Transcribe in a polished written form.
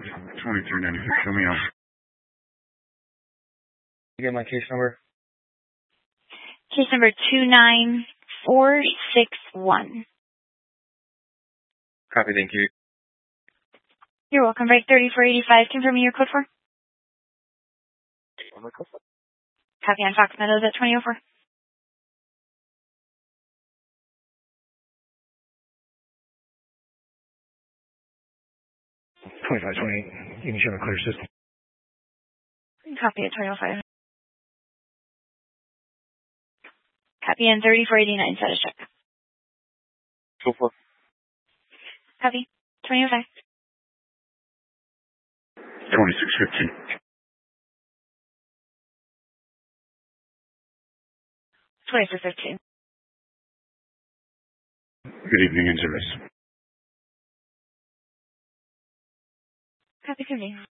2396, show me out. You get my case number? Case number 29461. Copy, thank you. You're welcome. Break 3485. Confirming your code 4. Copy on Fox Meadows at 2004. You can show me clear system. Copy at 2005. Copy on 3489. Status check. So far. Copy. 2005. 2615. 2415. Good evening, in service. Copy, convene.